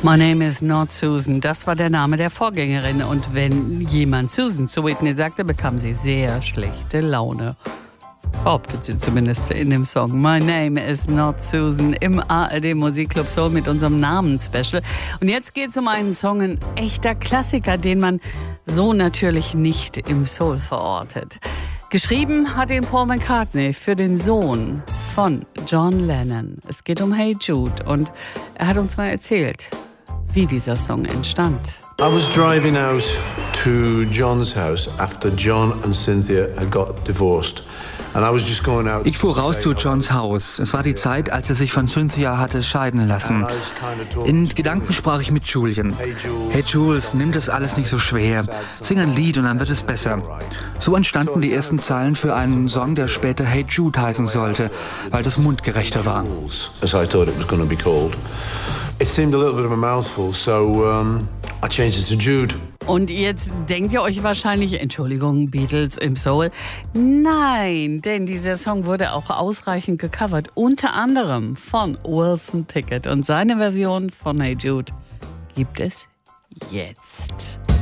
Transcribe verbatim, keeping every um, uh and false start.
My name is not Susan. Das war der Name der Vorgängerin. Und wenn jemand Susan zu Whitney sagte, bekam sie sehr schlechte Laune. Behauptet sie zumindest in dem Song. My name is not Susan im A R D Musikclub Soul mit unserem Namensspecial. Und jetzt geht es um einen Song, ein echter Klassiker, den man so natürlich nicht im Soul verortet. Geschrieben hat ihn Paul McCartney für den Sohn von John Lennon. Es geht um Hey Jude und er hat uns mal erzählt, wie dieser Song entstand. I was driving out to John's house after John and Cynthia had got divorced. And I was just going out. Ich fuhr raus zu Johns Haus. Es war die Zeit, als er sich von Cynthia hatte scheiden lassen. In Gedanken sprach ich mit Julian. Hey Jules, nimm das alles nicht so schwer. Sing ein Lied und dann wird es besser. So entstanden die ersten Zeilen für einen Song, der später Hey Jude heißen sollte, weil das mundgerechter war. As I thought it was going to be called. It seemed a little bit of a mouthful, so um, I changed it to Jude. Und jetzt denkt ihr euch wahrscheinlich, Entschuldigung, Beatles im Soul. Nein, denn dieser Song wurde auch ausreichend gecovert, unter anderem von Wilson Pickett. Und seine Version von Hey Jude gibt es jetzt.